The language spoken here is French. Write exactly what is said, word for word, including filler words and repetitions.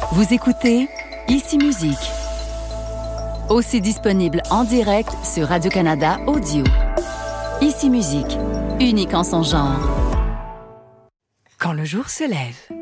Vous écoutez Ici Musique, aussi disponible en direct sur Radio-Canada Audio. Ici Musique, unique en son genre. Quand le jour se lève.